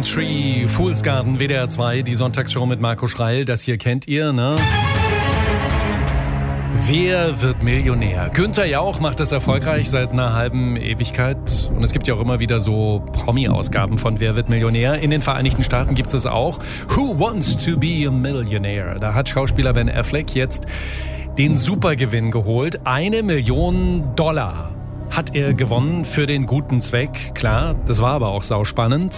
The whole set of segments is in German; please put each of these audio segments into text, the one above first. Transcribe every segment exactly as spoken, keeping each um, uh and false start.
Tree, Fool's Garden, W D R zwei, die Sonntagsshow mit Marco Schreil. Das hier kennt ihr, ne? Wer wird Millionär? Günther Jauch macht das erfolgreich seit einer halben Ewigkeit. Und es gibt ja auch immer wieder so Promi-Ausgaben von Wer wird Millionär. In den Vereinigten Staaten gibt es auch Who Wants to be a Millionaire? Da hat Schauspieler Ben Affleck jetzt den Supergewinn geholt. Eine Million Dollar hat er gewonnen für den guten Zweck. Klar, das war aber auch sauspannend.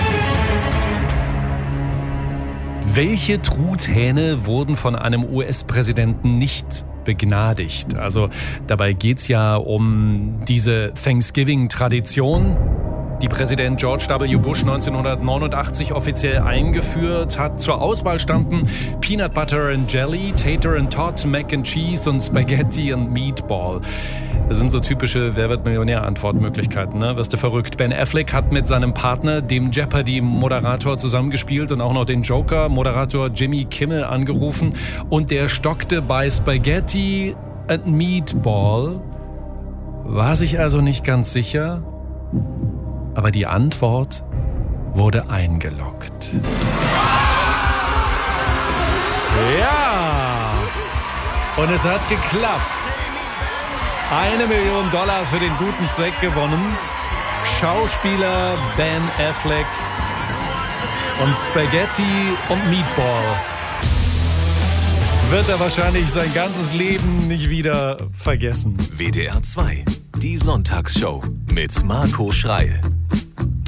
Welche Truthähne wurden von einem U S-Präsidenten nicht begnadigt? Also dabei geht's ja um diese Thanksgiving-Tradition, die Präsident George W. Bush neunzehnhundertneunundachtzig offiziell eingeführt hat. Zur Auswahl standen Peanut Butter and Jelly, Tater and Tot, Mac and Cheese und Spaghetti and Meatball. Das sind so typische Wer wird Millionär-Antwortmöglichkeiten, ne? Wirst du verrückt. Ben Affleck hat mit seinem Partner, dem Jeopardy-Moderator, zusammengespielt und auch noch den Joker-Moderator Jimmy Kimmel angerufen. Und der stockte bei Spaghetti and Meatball. War sich also nicht ganz sicher, aber die Antwort wurde eingeloggt. Ja! Und es hat geklappt. Eine Million Dollar für den guten Zweck gewonnen. Schauspieler Ben Affleck und Spaghetti und Meatball. Wird er wahrscheinlich sein ganzes Leben nicht wieder vergessen. W D R zwei, die Sonntagsshow mit Marco Schreil.